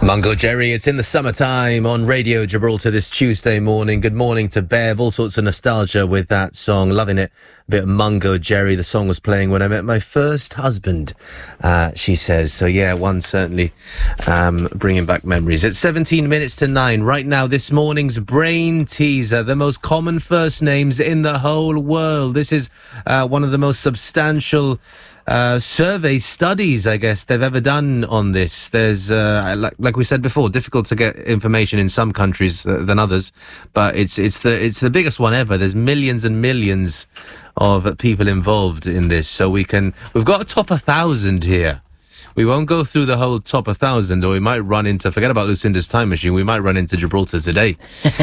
Mungo Jerry, it's in the summertime on Radio Gibraltar this Tuesday morning. Good morning to Bev. All sorts of nostalgia with that song. Loving it. A bit of Mungo Jerry. The song was playing when I met my first husband, she says. So yeah, one certainly bringing back memories. It's 17 minutes to 9. Right now, this morning's brain teaser. The most common first names in the whole world. This is one of the most substantial survey studies, I guess, they've ever done on this. There's, like we said before, difficult to get information in some countries than others, but it's the biggest one ever. There's millions and millions of people involved in this, so we've got a top 1,000 here. We won't go through the whole top 1,000, or we might run into, forget about Lucinda's time machine, we might run into Gibraltar today.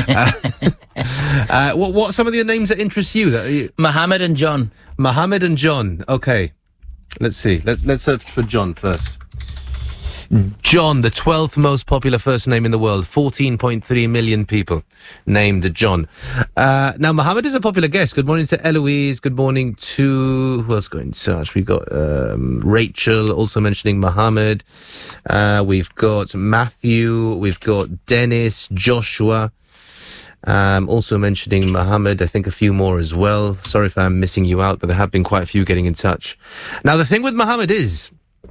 What some of the names that interest you? Mohammed and John. Mohammed and John, okay. Let's see. Let's search for John first. John, the 12th most popular first name in the world. 14.3 million people named John. Now, Mohammed is a popular guest. Good morning to Eloise. Good morning to... Who else going to search? We've got Rachel, also mentioning Mohammed. We've got Matthew. We've got Dennis, Joshua. Also mentioning Mohammed, I think a few more as well. Sorry if I'm missing you out, but there have been quite a few getting in touch. Now, the thing with Mohammed is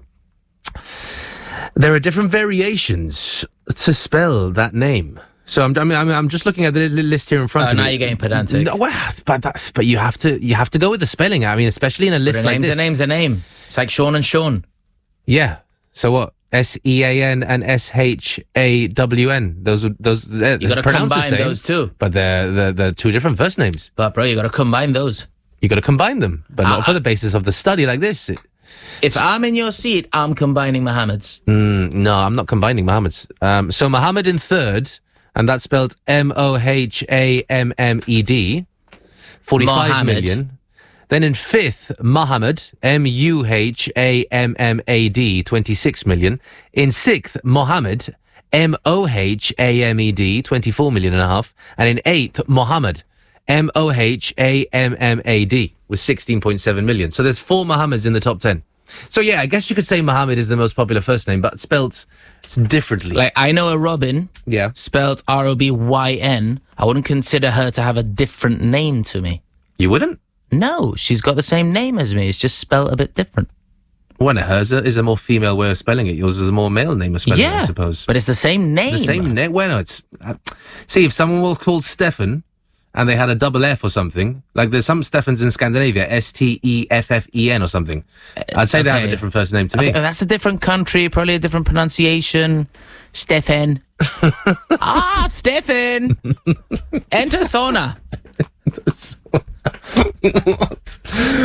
there are different variations to spell that name. So I'm just looking at the list here in front of me. Now you're getting pedantic. No, well, but you have to go with the spelling. I mean, especially in a list like this. A name's a name. It's like Sean and Sean. Yeah. So what? SEAN and SHAWN. Those you got to combine those two. But they're two different first names. But bro, you got to combine those. You got to combine them, but not for the basis of the study like this. If I'm in your seat, I'm combining Mohammed's. No, I'm not combining Mohammed's. So Mohammed in third, and that's spelled MOHAMMED, 45 Mohammed. million. Then in fifth, Muhammad, MUHAMMAD, 26 million. In sixth, Mohammed, MOHAMED, 24 million and a half. And in eighth, Mohammed, MOHAMMAD, with 16.7 million. So there's 4 Mohammeds in the top 10. So yeah, I guess you could say Mohammed is the most popular first name, but spelt differently. Like, I know a Robin, yeah, spelled ROBYN. I wouldn't consider her to have a different name to me. You wouldn't? No, she's got the same name as me. It's just spelled a bit different. Well, hers is a more female way of spelling it. Yours is a more male name of spelling it, I suppose. But it's the same name. The same name? Well, no, it's... see, if someone was called Stefan and they had a double F or something, like there's some Stefans in Scandinavia, STEFFEN or something, I'd say they have a different first name to me. That's a different country, probably a different pronunciation. Stefan. Stefan! Enter sauna. What?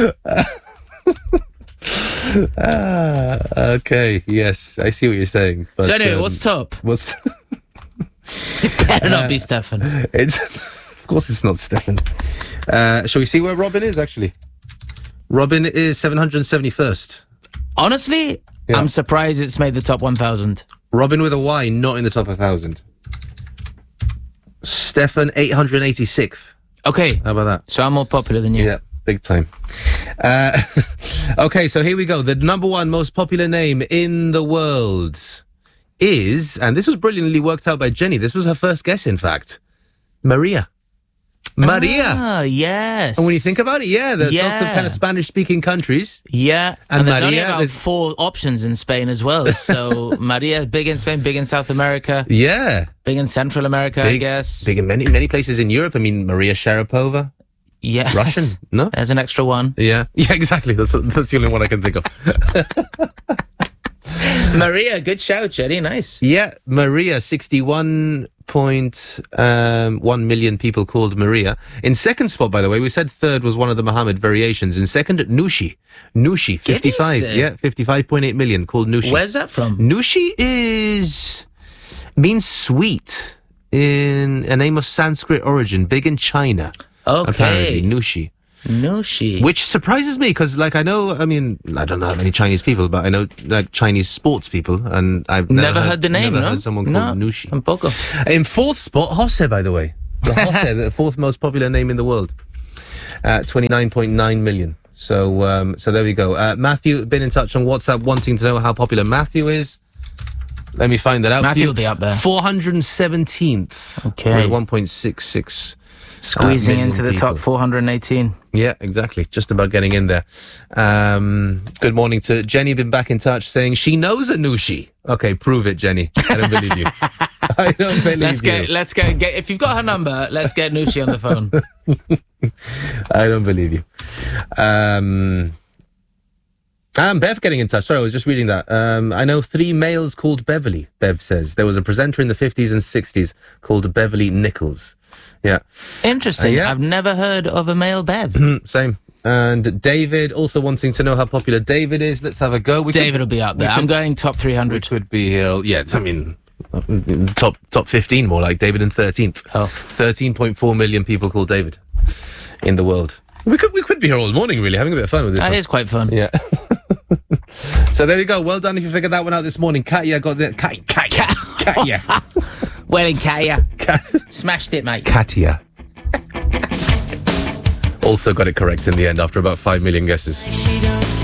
Okay, yes, I see what you're saying. But, so anyway, what's top? What's It better not be Stefan. Of course it's not Stefan. Shall we see where Robin is, actually? Robin is 771st. Honestly, yeah. I'm surprised it's made the top 1,000. Robin with a Y, not in the top 1,000. Stefan, 886th. Okay. How about that? So I'm more popular than you. Yeah, big time. Okay, so here we go. The number one most popular name in the world is, and this was brilliantly worked out by Jenny. This was her first guess, in fact. Maria. Maria. Ah, yes. And when you think about it, yeah, there's lots of kind of Spanish-speaking countries. Yeah. And there's Maria, only about 4 options in Spain as well. So Maria, big in Spain, big in South America. Yeah. Big in Central America, I guess. Big in many places in Europe. I mean, Maria Sharapova. Yeah. Russian, no? There's an extra one. Yeah. Yeah, exactly. That's the only one I can think of. Maria, good shout, Jenny. Nice. Yeah, Maria, 61.1 million people called Maria. In second spot, by the way, we said third was one of the Mohammed variations. In second, Nushi. Nushi, 55. Yeah, 55.8 million called Nushi. Where's that from? Nushi means sweet in a name of Sanskrit origin, big in China. Okay. Apparently, Nushi. Nushi. Which surprises me because, like, I don't know that many Chinese people, but I know, like, Chinese sports people, and I've never heard the name, never heard someone called Nushi. Tampoco. In fourth spot, Jose, by the way. Jose, the fourth most popular name in the world. 29.9 million. So there we go. Matthew, been in touch on WhatsApp wanting to know how popular Matthew is. Let me find that out. Matthew will be up there. 417th. Okay. With 1.66. Squeezing million into the top 418. Yeah, exactly. Just about getting in there. Good morning to Jenny. Been back in touch saying she knows Anushi. Okay, prove it, Jenny. I don't believe you. I don't believe you. Let's go. If you've got her number, let's get Nushi on the phone. I don't believe you. Bev getting in touch. Sorry, I was just reading that. I know 3 males called Beverly, Bev says. There was a presenter in the 50s and 60s called Beverly Nichols. Yeah. Interesting. I've never heard of a male Bev. Same. And David also wanting to know how popular David is. Let's have a go. David will be up there. I'm going top 300. Could be here. Yeah, I mean, top 15 more, like David in 13th. Oh. 13.4 million people call David in the world. We could be here all morning, really, having a bit of fun with this. That is quite fun. Yeah. So there we go. Well done if you figured that one out this morning. Katya got the... Katya. Well in, Katya. Smashed it, mate. Katya. Also got it correct in the end after about 5 million guesses.